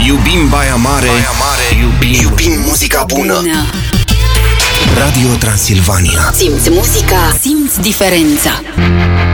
Iubim Baia Mare, iubim muzica bună. Radio Transilvania. Simți muzica, simți diferența.